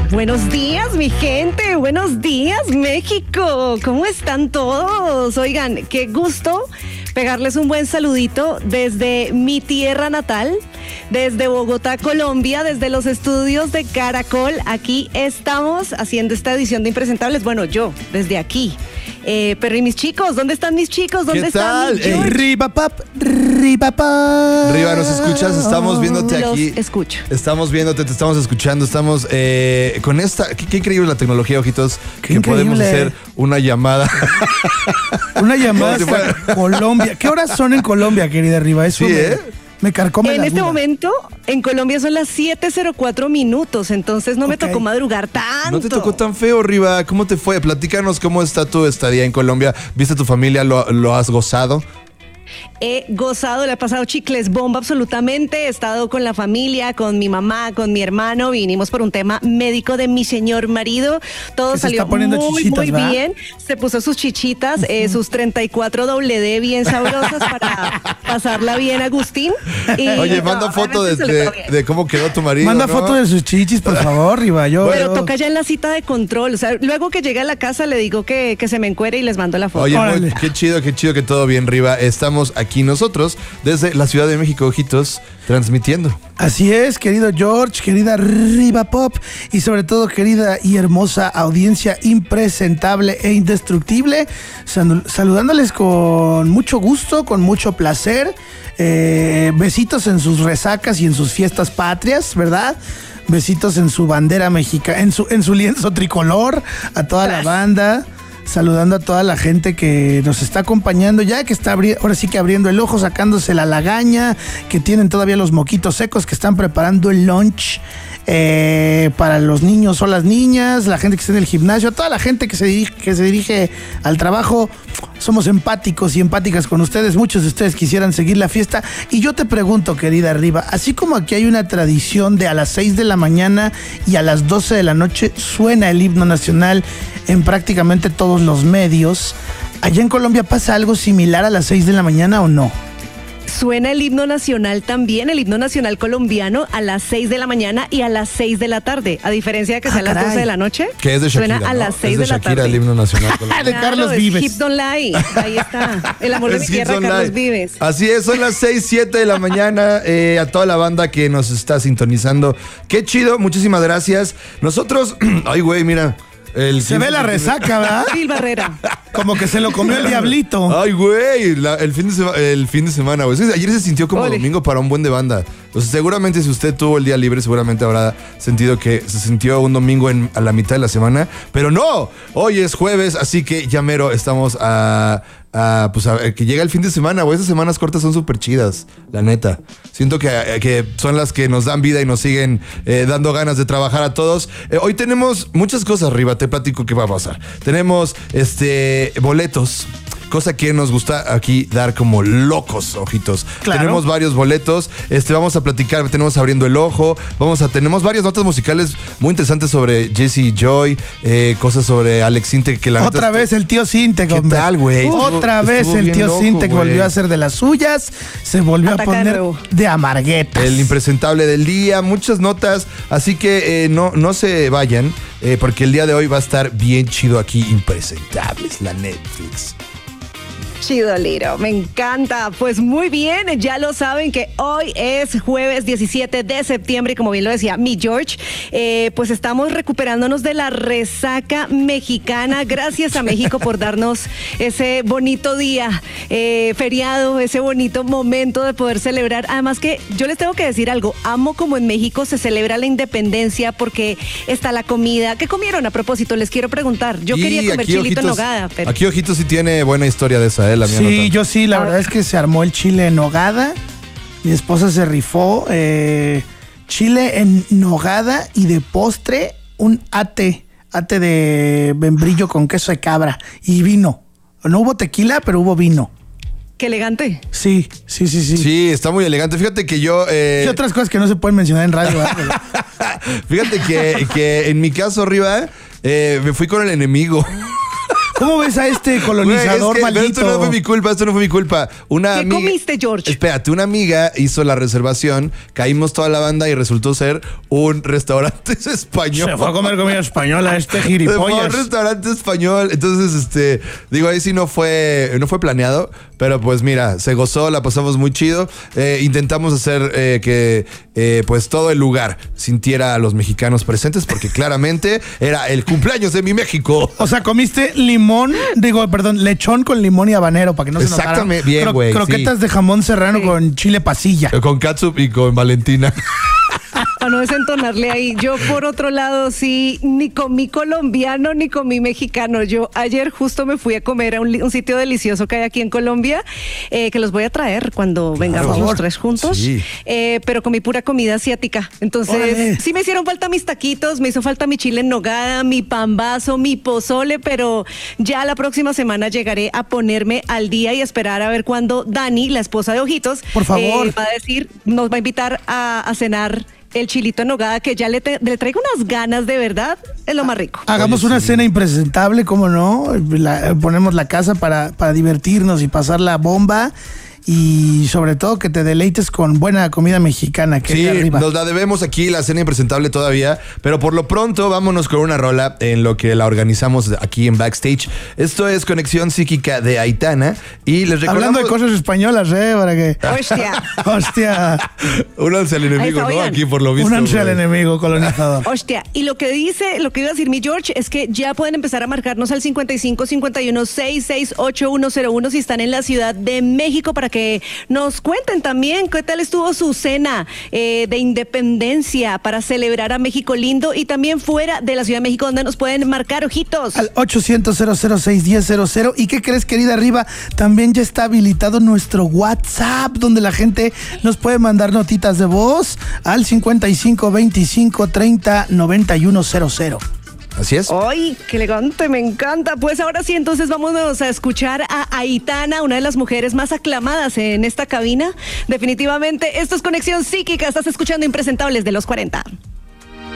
Buenos días, mi gente. Buenos días, México. ¿Cómo están todos? Oigan, qué gusto pegarles un buen saludito desde mi tierra natal, desde Bogotá, Colombia, desde los estudios de Caracol. Aquí estamos haciendo esta edición de Impresentables. Bueno, yo, desde aquí. Pero ¿y mis chicos? ¿Dónde están mis chicos? ¿Dónde están mis George? Riva pap, riva pap. Riva, ¿nos escuchas? Estamos viéndote aquí. Los escucho. Estamos viéndote, te estamos escuchando. Estamos con esta... Qué increíble la tecnología, ojitos. Qué que podemos increíble. hacer una llamada. Una llamada Como si hasta Colombia. ¿Qué horas son en Colombia, querida Riva? Eso Sí, me carcome En la este duda. momento, en Colombia son las 7:04 minutos, entonces no me Ok. tocó madrugar tanto. No te tocó tan feo, Riva. ¿Cómo te fue? Platícanos cómo está tu estadía en Colombia. ¿Viste a tu familia? ¿Lo has gozado? He gozado, le he pasado chicles bomba absolutamente. He estado con la familia, con mi mamá, con mi hermano. Vinimos por un tema médico de mi señor marido. Todo Que se salió está poniendo muy, chichitas, muy ¿verdad? bien. Se puso sus chichitas, sus 34 doble D bien sabrosas para pasarla bien, Agustín. Y Oye, manda foto realmente se le quedó bien. de cómo quedó tu marido. Manda ¿no? foto de sus chichis, por favor, Riva. Pero toca ya en la cita de control. O sea, luego que llegue a la casa le digo que se me encuere y les mando la foto. Oye, Órale. qué chido que todo bien, Riva. Estamos aquí nosotros desde la Ciudad de México, ojitos, transmitiendo. Así es, querido George, querida Riva Pop y sobre todo querida y hermosa audiencia impresentable e indestructible, saludándoles con mucho gusto, con mucho placer, besitos en sus resacas y en sus fiestas patrias, ¿verdad? Besitos en su bandera mexicana, en su lienzo tricolor, a toda la banda. Saludando a toda la gente que nos está acompañando, ya que está ahora sí que abriendo el ojo, sacándose la lagaña, que tienen todavía los moquitos secos, que están preparando el lunch para los niños o las niñas, la gente que está en el gimnasio, toda la gente que se dirige al trabajo. Somos empáticos y empáticas con ustedes. Muchos de ustedes quisieran seguir la fiesta. Y yo te pregunto, querida Riva, así como aquí hay una tradición de a las 6 de la mañana y a las 12 de la noche suena el himno nacional en prácticamente todos los medios, ¿allá en Colombia pasa algo similar a las 6 de la mañana o no? Suena el himno nacional también, el himno nacional colombiano a las 6 de la mañana y a las 6 de la tarde. A diferencia de que sea a las caray. 12 de la noche, Que es de Shakira, suena a ¿no? las 6 Es de la Shakira, tarde. el himno nacional. De Carlos es Vives. Hips Don't Lie. Ahí está. El amor de mi Es tierra, Hips Don't Carlos Lie. Vives. Así es, son las 6, 7 de la mañana. A toda la banda que nos está sintonizando. Qué chido, muchísimas gracias. Nosotros, ay, güey, mira. Se ve la resaca, ¿verdad? Gil Barrera. Como que se lo comió el diablito. Ay, güey, el fin de semana, güey. Es que ayer se sintió como Ole. domingo para un buen de banda. O sea, seguramente si usted tuvo el día libre, seguramente habrá sentido que se sintió un domingo a la mitad de la semana. Pero no, hoy es jueves, así que ya mero estamos a ver, que llega el fin de semana, güey. Esas semanas cortas son súper chidas, la neta. Siento que son las que nos dan vida y nos siguen dando ganas de trabajar a todos. Hoy tenemos muchas cosas arriba, te platico qué va a pasar. Tenemos boletos. Cosa que nos gusta aquí dar como locos, ojitos. Claro. Tenemos varios boletos. Vamos a platicar, tenemos Abriendo el Ojo. Tenemos varias notas musicales muy interesantes sobre Jesse Joy, cosas sobre Alex Sintek, que la neta Otra vez el tío Sintek, ¿Qué hombre. tal, güey? Otra vez Estuvo el bien tío loco, Sintek güey. volvió a hacer de las suyas. Se volvió Ataca a de poner nuevo. de amarguetas. El impresentable del día, muchas notas, así que no se vayan, porque el día de hoy va a estar bien chido aquí, Impresentables, la Netflix. Chido, Liro, me encanta. Pues muy bien, ya lo saben que hoy es jueves 17 de septiembre y como bien lo decía mi George, pues estamos recuperándonos de la resaca mexicana. Gracias a México por darnos ese bonito día, feriado, ese bonito momento de poder celebrar. Además que yo les tengo que decir algo, amo como en México se celebra la independencia porque está la comida. ¿Qué comieron a propósito? Les quiero preguntar. Yo quería comer aquí, chilito en Ojitos, nogada, pero... Aquí Ojitos sí tiene buena historia de esa, la mía no Sí, tanto. yo sí, la verdad es que se armó el chile en nogada. Mi esposa se rifó chile en nogada y de postre un ate de membrillo con queso de cabra y vino. No hubo tequila, pero hubo vino. Qué elegante. Sí. Sí, está muy elegante. Fíjate que yo... Y otras cosas que no se pueden mencionar en radio. ¿Verdad? Fíjate que en mi caso, arriba, me fui con el enemigo. ¿Cómo ves a este colonizador Güey, pero maldito? esto no fue mi culpa. ¿Qué comiste, George? Espérate, una amiga hizo la reservación, caímos toda la banda y resultó ser un restaurante español. Se fue a comer comida española este Fue un gilipollas. restaurante español. Entonces, digo, ahí sí no fue planeado. Pero pues mira, se gozó, la pasamos muy chido. Intentamos hacer que pues todo el lugar sintiera a los mexicanos presentes, porque claramente era el cumpleaños de mi México. O sea, comiste lechón con limón y habanero para que no se notara. Exactamente, bien, güey. Croquetas de jamón serrano con chile pasilla. Con catsup y con Valentina. Para no desentonarle ahí. Yo, por otro lado, sí, ni comí colombiano ni comí mexicano. Yo ayer justo me fui a comer a un sitio delicioso que hay aquí en Colombia, que los voy a traer cuando vengamos los tres juntos. Sí. Pero comí pura comida asiática. Entonces, ¡Órale! sí me hicieron falta mis taquitos, me hizo falta mi chile en nogada, mi pambazo, mi pozole, pero ya la próxima semana llegaré a ponerme al día y esperar a ver cuándo Dani, la esposa de Ojitos, Por favor. va a decir, nos va a invitar a cenar el chilito en nogada, que ya le traigo unas ganas, de verdad, es lo más rico. Hagamos una cena impresentable, ¿cómo no? Ponemos la casa para divertirnos y pasar la bomba. Y sobre todo que te deleites con buena comida mexicana. Que Sí, arriba. nos la debemos aquí, la cena impresentable todavía. Pero por lo pronto, vámonos con una rola en lo que la organizamos aquí en Backstage. Esto es Conexión Psíquica de Aitana. Y les recordamos... Hablando de cosas españolas, para que... Hostia. Hostia. Únanse al enemigo, Ahí está, ¿no? oigan. Aquí por lo visto. Únanse al güey. enemigo colonizador. Hostia, y lo que iba a decir mi George es que ya pueden empezar a marcarnos al 55 51 66 8101 si están en la Ciudad de México, para que nos cuenten también qué tal estuvo su cena de independencia para celebrar a México lindo, y también fuera de la Ciudad de México, donde nos pueden marcar, Ojitos. Al 800-006-1000. ¿Y qué crees, querida Arriba? También ya está habilitado nuestro WhatsApp, donde la gente nos puede mandar notitas de voz al 55 25 30 91 00. Así es. ¡Ay, qué elegante! Me encanta. Pues ahora sí, entonces vámonos a escuchar a Aitana, una de las mujeres más aclamadas en esta cabina. Definitivamente, esto es Conexión Psíquica. Estás escuchando Impresentables de los 40.